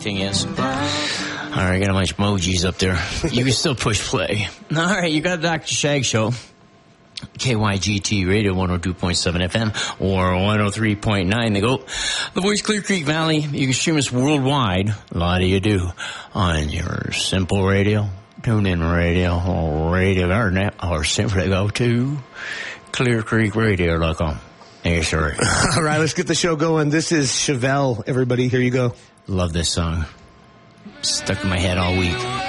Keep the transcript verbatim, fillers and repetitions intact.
Thing is. All right, I got a bunch of emojis up there. You can still push play. All right, you got the Doctor Shag Show. K Y G T Radio one oh two point seven F M or one oh three point nine The Go. The Voice, Clear Creek Valley. You can stream us worldwide. A lot of you do. On your simple radio, TuneIn Radio, or Radio Garden, or simply go to clear creek radio dot com. Yes, sir. All right, let's get the show going. This is Chevelle, everybody. Here you go. Love this song. Stuck in my head all week.